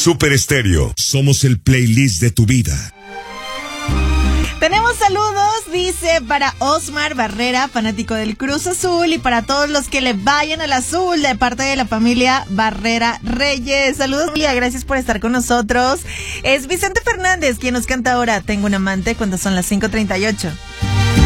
Super Estéreo. Somos el playlist de tu vida. Tenemos saludos, dice, para Osmar Barrera, fanático del Cruz Azul, y para todos los que le vayan al azul, de parte de la familia Barrera Reyes. Saludos, familia, gracias por estar con nosotros. Es Vicente Fernández quien nos canta ahora Tengo un amante, cuando son las 5:38.